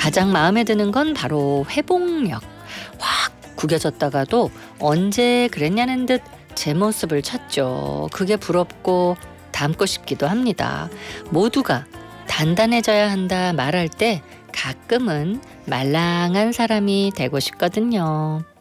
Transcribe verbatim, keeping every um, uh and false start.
가장 마음에 드는 건 바로 회복력. 확 구겨졌다가도 언제 그랬냐는 듯 제 모습을 찾죠. 그게 부럽고 닮고 싶기도 합니다. 모두가 단단해져야 한다 말할 때 가끔은 말랑한 사람이 되고 싶거든요.